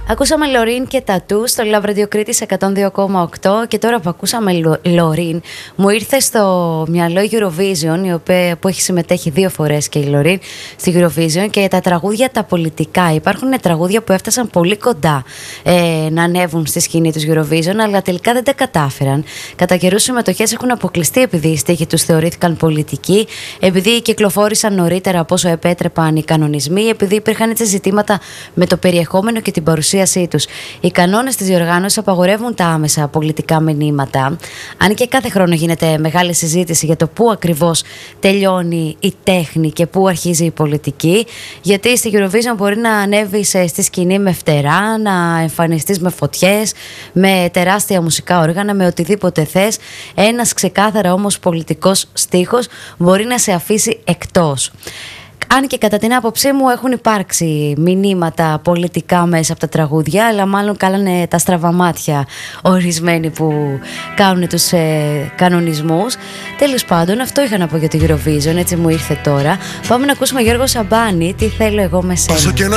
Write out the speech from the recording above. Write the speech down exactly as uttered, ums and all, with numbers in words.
Ακούσαμε Λωρίν και Τατού στο Love Radio Κρήτης εκατόν δύο κόμμα οκτώ και τώρα που ακούσαμε Λωρίν μου ήρθε στο μυαλό η Eurovision, η οποία, που έχει συμμετέχει δύο φορές και η Λωρίν στη Eurovision, και τα τραγούδια τα πολιτικά. Υπάρχουν τραγούδια που έφτασαν πολύ κοντά ε, να ανέβουν στη σκηνή τους Eurovision, αλλά τελικά δεν τα κατάφεραν. Κατά καιρούς συμμετοχές έχουν αποκλειστεί επειδή οι στίχοι τους θεωρήθηκαν πολιτικοί, επειδή κυκλοφόρησαν νωρίτερα από όσο επέτρεπαν οι κανονισμοί, επειδή υπήρχαν έτσι ζητήματα με το περιεχόμενο και την παρουσίασή τους. Οι κανόνες της διοργάνωσης απαγορεύουν τα άμεσα πολιτικά μηνύματα, αν και κάθε χρόνο γίνεται μεγάλη συζήτηση για το πού ακριβώς τελειώνει η τέχνη και πού αρχίζει η πολιτική, γιατί στη Eurovision μπορεί να ανέβεις στη σκηνή με φτερά, να εμφανιστείς με φωτιές, με τεράστια μουσικά όργανα, με οτιδήποτε θες. Ένας ξεκάθαρα όμως πολιτικός στίχος μπορεί να σε αφήσει εκτός. Αν και κατά την άποψή μου έχουν υπάρξει μηνύματα πολιτικά μέσα από τα τραγούδια, αλλά μάλλον κάνανε τα στραβαμάτια ορισμένοι που κάνουν τους ε, κανονισμούς. Τέλος πάντων, αυτό είχα να πω για το Eurovision, έτσι μου ήρθε τώρα. Πάμε να ακούσουμε Γιώργο Σαμπάνη, τι θέλω εγώ με σένα.